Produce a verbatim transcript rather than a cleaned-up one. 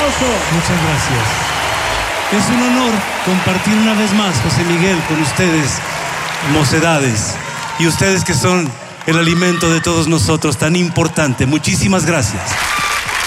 aplauso. Muchas gracias. Es un honor compartir una vez más, José Miguel, con ustedes, mocedades, y ustedes que son el alimento de todos nosotros, tan importante. Muchísimas gracias.